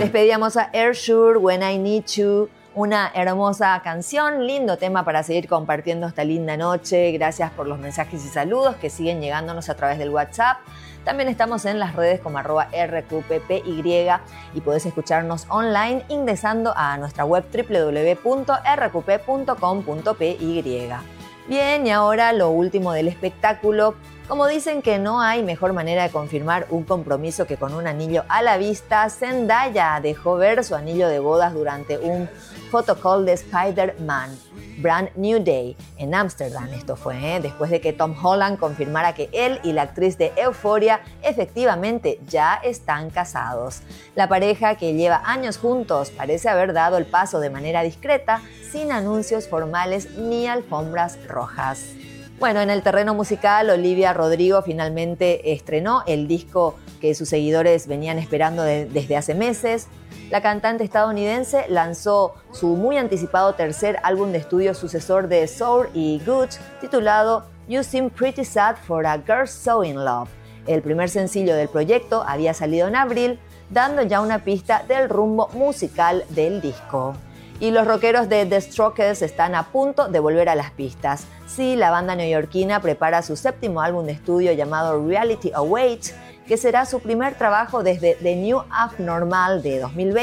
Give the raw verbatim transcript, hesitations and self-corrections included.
Despedíamos a Air Sure, When I Need You, una hermosa canción, lindo tema para seguir compartiendo esta linda noche. Gracias por los mensajes y saludos que siguen llegándonos a través del WhatsApp. También estamos en las redes como arroba R Q P P Y y podés escucharnos online ingresando a nuestra web doble u doble u doble u punto r q p punto com punto p y. Bien, y ahora lo último del espectáculo. Como dicen que no hay mejor manera de confirmar un compromiso que con un anillo a la vista, Zendaya dejó ver su anillo de bodas durante un photocall de Spider-Man Brand New Day en Ámsterdam. Esto fue ¿eh? después de que Tom Holland confirmara que él y la actriz de Euphoria efectivamente ya están casados. La pareja, que lleva años juntos, parece haber dado el paso de manera discreta, sin anuncios formales ni alfombras rojas. Bueno, en el terreno musical, Olivia Rodrigo finalmente estrenó el disco que sus seguidores venían esperando de, desde hace meses. La cantante estadounidense lanzó su muy anticipado tercer álbum de estudio sucesor de Sour y Good, titulado You Seem Pretty Sad for a Girl So In Love. El primer sencillo del proyecto había salido en abril, dando ya una pista del rumbo musical del disco. Y los rockeros de The Strokes están a punto de volver a las pistas. Sí, la banda neoyorquina prepara su séptimo álbum de estudio llamado Reality Awaits, que será su primer trabajo desde The New Abnormal de dos mil veinte.